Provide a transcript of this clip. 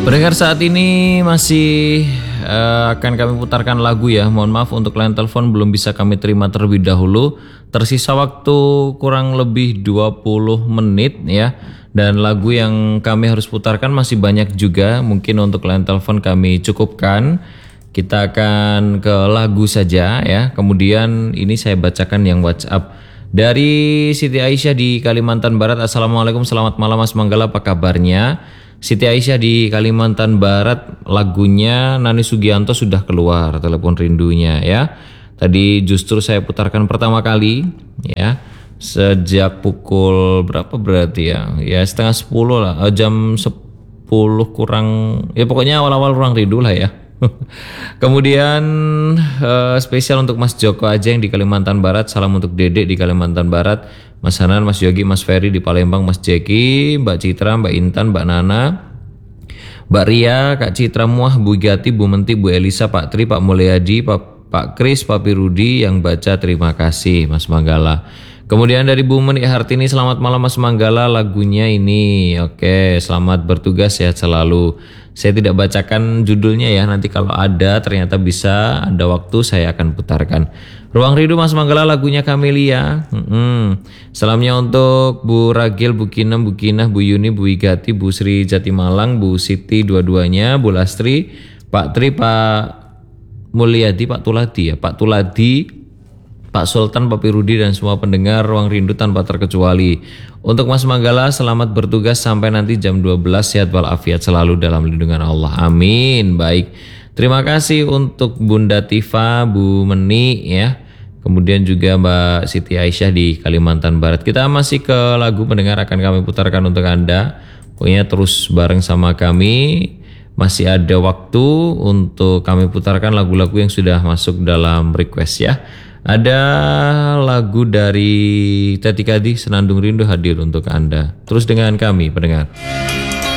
Pendengar, saat ini masih akan kami putarkan lagu ya. Mohon maaf untuk line telepon belum bisa kami terima terlebih dahulu. Tersisa waktu kurang lebih 20 menit ya. Dan lagu yang kami harus putarkan masih banyak juga. Mungkin untuk line telepon kami cukupkan. Kita akan ke lagu saja ya. Kemudian ini saya bacakan yang WhatsApp. Dari Siti Aisyah di Kalimantan Barat. Assalamualaikum, selamat malam Mas Manggala, apa kabarnya? Siti Aisyah di Kalimantan Barat, lagunya Nani Sugianto sudah keluar, telepon rindunya ya. Tadi justru saya putarkan pertama kali ya, sejak pukul berapa berarti ya? Ya setengah 10 lah, jam 10 kurang, ya pokoknya awal-awal ruang rindu lah ya. Kemudian spesial untuk Mas Joko aja yang di Kalimantan Barat. Salam untuk Dedek di Kalimantan Barat, Mas Hanan, Mas Yogi, Mas Ferry di Palembang, Mas Jeki, Mbak Citra, Mbak Intan, Mbak Nana, Mbak Ria, Kak Citra Muah, Bu Gati, Bu Menti, Bu Elisa, Pak Tri, Pak Mulyadi, Pak Kris, Pak Pirudi yang baca, terima kasih Mas Manggala. Kemudian dari Bu Menik Hartini, selamat malam Mas Manggala, lagunya ini. Oke, selamat bertugas, sehat selalu. Saya tidak bacakan judulnya ya, nanti kalau ada ternyata bisa ada waktu saya akan putarkan. Ruang Rindu Mas Manggala, lagunya Kamelia. Salamnya untuk Bu Ragil, Bu Kinam, Bu Kinah, Bu Yuni, Bu Igati, Bu Sri Jatimalang, Bu Siti dua-duanya, Bu Lastri, Pak Tri, Pak Mulyadi, Pak Tuladi ya, Pak Tuladi, Pak Sultan, Pak Pirudi, dan semua pendengar Ruang Rindu tanpa terkecuali. Untuk Mas Manggala, selamat bertugas sampai nanti jam 12, sehat walafiat selalu dalam lindungan Allah, amin. Baik, terima kasih untuk Bunda Tifa, Bu Meni ya. Kemudian juga Mbak Siti Aisyah di Kalimantan Barat. Kita masih ke lagu, pendengar, akan kami putarkan untuk Anda. Pokoknya terus bareng sama kami. Masih ada waktu untuk kami putarkan lagu-lagu yang sudah masuk dalam request ya. Ada lagu dari Teti Kadi, Senandung Rindu hadir untuk Anda. Terus dengan kami, pendengar.